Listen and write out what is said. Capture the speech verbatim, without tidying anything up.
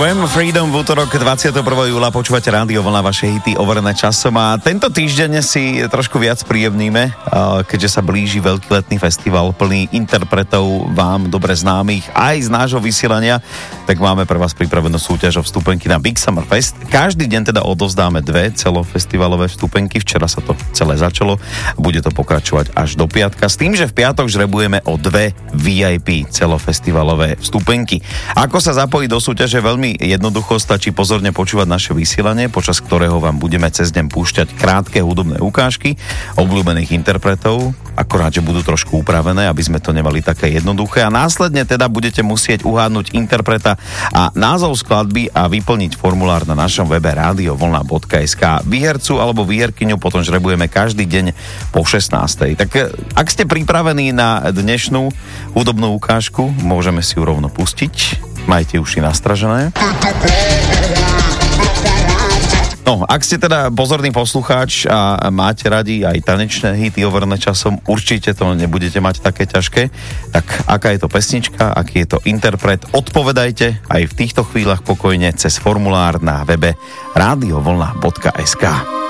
Wham! Freedom v útorok dvadsiateho prvého júla počúvate Rádio Vlna, vaše hity overené časom a tento týždeň si trošku viac príjemníme, keďže sa blíži veľký letný festival plný interpretov vám dobre známych aj z nášho vysielania, tak máme pre vás pripravenú súťaž o vstupenky na Big Summer Fest. Každý deň teda odovzdáme dve celofestivalové vstupenky, včera sa to celé začalo a bude to pokračovať až do piatka, s tým, že v piatok žrebujeme o dve vé í pé celofestivalové vstupenky. Ako sa zapojiť do súťaže? Veľmi jednoducho, stačí pozorne počúvať naše vysielanie, počas ktorého vám budeme cez deň púšťať krátke hudobné ukážky obľúbených interpretov, akorát, že budú trošku upravené, aby sme to nemali také jednoduché a následne teda budete musieť uhádnuť interpreta a názov skladby a vyplniť formulár na našom webe rádio vlna bodka es ká. Výhercu alebo výherkyňu potom žrebujeme každý deň po šestnástej. Tak ak ste pripravení na dnešnú hudobnú ukážku, môžeme si ju rovno pustiť. Majte uši nastražené. No, ak ste teda pozorný poslucháč a máte radi aj tanečné hity overené časom, určite to nebudete mať také ťažké. Tak aká je to pesnička, aký je to interpret, odpovedajte aj v týchto chvíľach pokojne cez formulár na webe rádio vlna bodka es ká.